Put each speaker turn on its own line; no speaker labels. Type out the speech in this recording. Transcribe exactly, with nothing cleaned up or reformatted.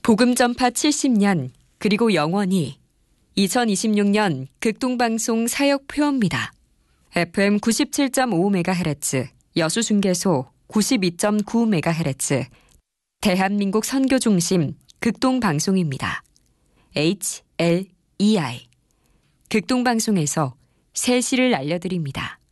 복음 전파 칠십 년 그리고 영원히 이천이십육 년 극동방송 사역표입니다. 에프엠 구십칠 점 오 메가헤르츠, 여수중계소 구십이 점 구 메가헤르츠, 대한민국 선교중심 극동방송입니다. 에이치 엘 이 아이 극동방송에서 새 시를 알려드립니다.